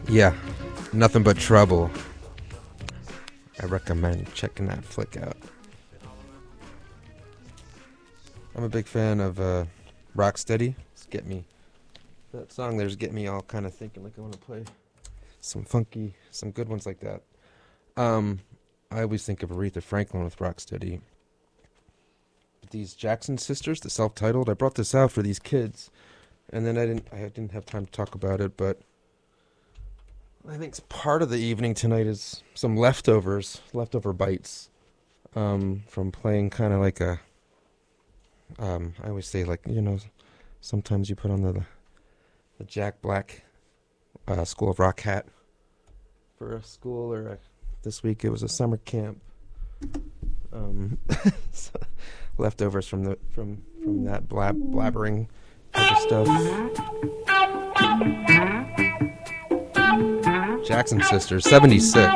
Yeah, Nothing But Trouble. I recommend checking that flick out. I'm a big fan of Rocksteady. That song there's get me all kind of thinking like I want to play some good ones like that. I always think of Aretha Franklin with Rocksteady. But these Jackson Sisters, the self-titled, I brought this out for these kids, and then I didn't have time to talk about it, but I think part of the evening tonight is some leftover bites, from playing kind of like a, I always say like, sometimes you put on the Jack Black, School of Rock hat for a school, or this week it was a summer camp. So leftovers from that blabbering type of stuff. Jackson Sisters, 76.